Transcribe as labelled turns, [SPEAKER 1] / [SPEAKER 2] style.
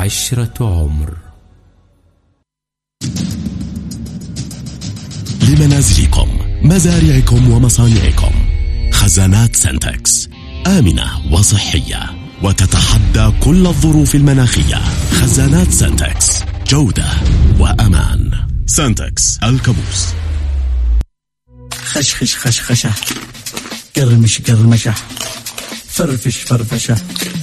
[SPEAKER 1] عشرة عمر.
[SPEAKER 2] لمنازلكم، مزارعكم ومصانعكم، خزانات سنتكس آمنة وصحية وتتحدى كل الظروف المناخية. خزانات سنتكس، جودة وأمان. سنتكس الكابوس.
[SPEAKER 3] خشخش خشخشة، قرمش قرمشة، فرفش فرفشة،